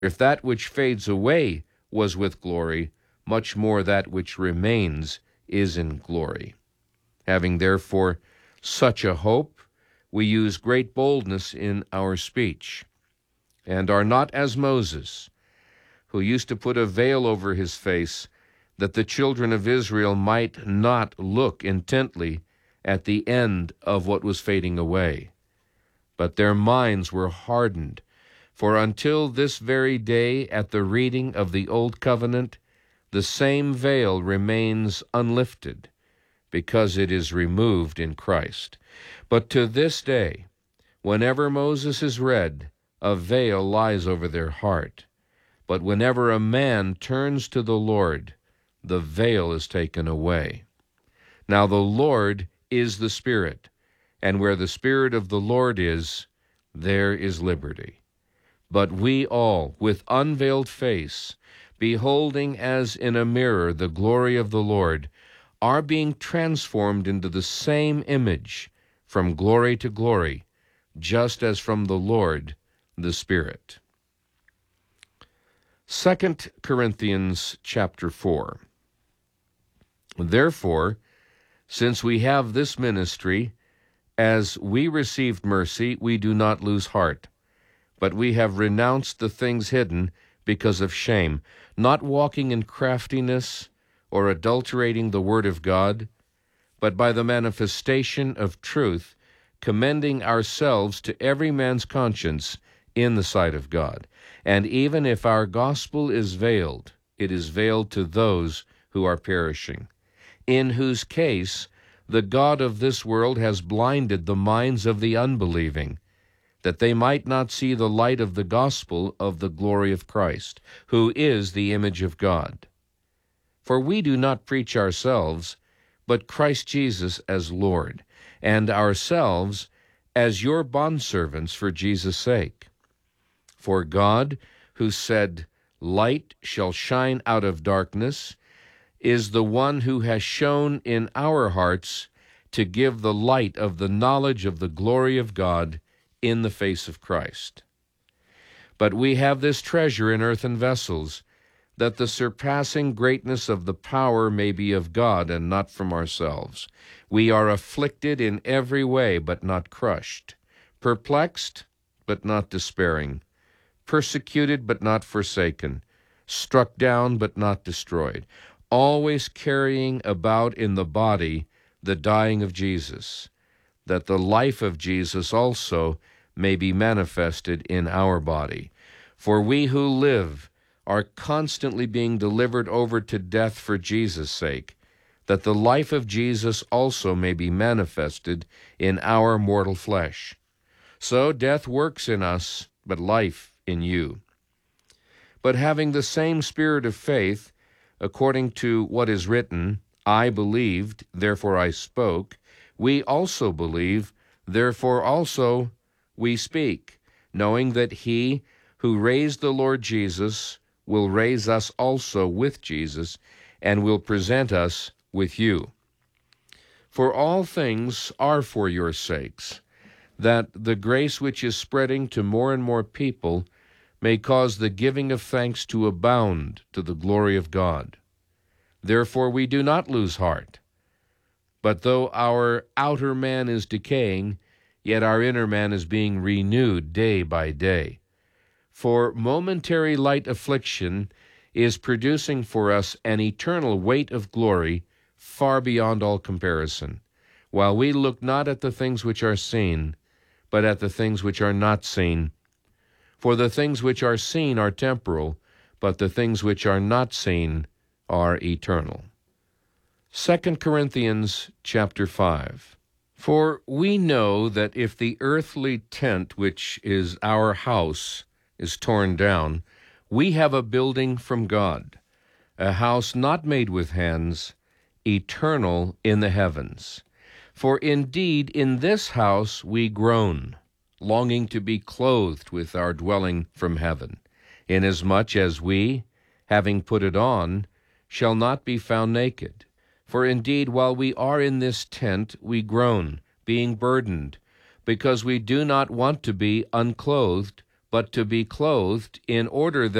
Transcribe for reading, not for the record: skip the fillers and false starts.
If that which fades away was with glory, much more that which remains is in glory. Having therefore such a hope, we use great boldness in our speech, and are not as Moses, who used to put a veil over his face, that the children of Israel might not look intently at the end of what was fading away. But their minds were hardened, for until this very day at the reading of the Old Covenant, the same veil remains unlifted, because it is removed in Christ. But to this day, whenever Moses is read, a veil lies over their heart. But whenever a man turns to the Lord, the veil is taken away. Now the Lord is the Spirit, and where the Spirit of the Lord is, there is liberty. But we all, with unveiled face, beholding as in a mirror the glory of the Lord, are being transformed into the same image from glory to glory, just as from the Lord the Spirit. 2 Corinthians chapter 4. Therefore, since we have this ministry, as we received mercy, we do not lose heart, but we have renounced the things hidden because of shame, not walking in craftiness or adulterating the word of God, but by the manifestation of truth, commending ourselves to every man's conscience in the sight of God. And even if our gospel is veiled, it is veiled to those who are perishing, in whose case the God of this world has blinded the minds of the unbelieving, that they might not see the light of the gospel of the glory of Christ, who is the image of God. For we do not preach ourselves, but Christ Jesus as Lord, and ourselves as your bondservants for Jesus' sake. For God, who said, "Light shall shine out of darkness," is the one who has shone in our hearts to give the light of the knowledge of the glory of God in the face of Christ. But we have this treasure in earthen vessels, that the surpassing greatness of the power may be of God and not from ourselves. We are afflicted in every way, but not crushed, perplexed, but not despairing, persecuted, but not forsaken, struck down, but not destroyed, always carrying about in the body the dying of Jesus, that the life of Jesus also may be manifested in our body. For we who live are constantly being delivered over to death for Jesus' sake, that the life of Jesus also may be manifested in our mortal flesh. So death works in us, but life in you. But having the same spirit of faith, according to what is written, "I believed, therefore I spoke," we also believe, therefore also we speak, knowing that he who raised the Lord Jesus will raise us also with Jesus, and will present us with you. For all things are for your sakes, that the grace which is spreading to more and more people may cause the giving of thanks to abound to the glory of God. Therefore we do not lose heart. But though our outer man is decaying, yet our inner man is being renewed day by day. For momentary light affliction is producing for us an eternal weight of glory far beyond all comparison, while we look not at the things which are seen, but at the things which are not seen. For the things which are seen are temporal, but the things which are not seen are eternal. 2 Corinthians chapter 5. For we know that if the earthly tent which is our house is torn down, we have a building from God, a house not made with hands, eternal in the heavens. For indeed in this house we groan, longing to be clothed with our dwelling from heaven, inasmuch as we, having put it on, shall not be found naked. For indeed, while we are in this tent, we groan, being burdened, because we do not want to be unclothed, but to be clothed, in order